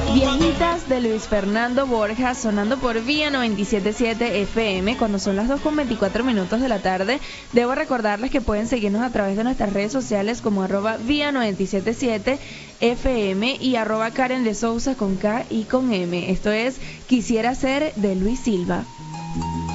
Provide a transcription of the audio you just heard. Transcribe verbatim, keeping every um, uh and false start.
Viejitas de Luis Fernando Borja sonando por Vía noventa y siete punto siete F M cuando son las dos con veinticuatro minutos de la tarde. Debo recordarles que pueden seguirnos a través de nuestras redes sociales como arroba Vía noventa y siete punto siete F M y arroba Karen de Sousa con K y con M. Esto es Quisiera Ser de Luis Silva.